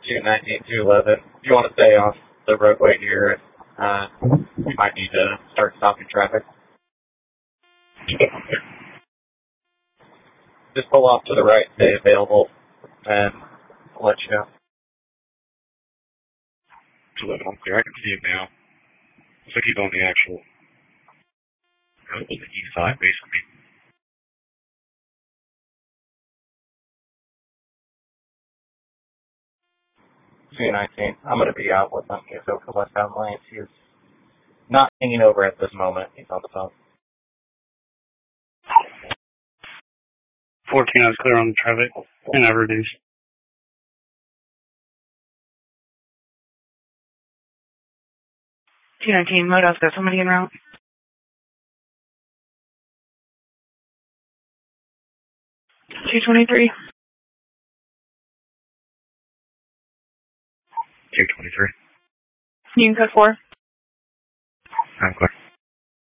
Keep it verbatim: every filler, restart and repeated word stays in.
two nineteen, two eleven. If you want to stay off the roadway here, uh, we might need to start stopping traffic. Just pull off to the right, stay available, and I'll let you know. two eleven, I'm clear. I can see him now. Looks like he's on the actual road on the east side, basically. two nineteen. I'm going to be out with him. He's over westbound lanes. He's not hanging over at this moment. He's on the phone. fourteen, I was clear on the traffic, and I reduced. two nineteen, Modo's got somebody en route. two twenty-three. two twenty-three. You can code four. I'm clear.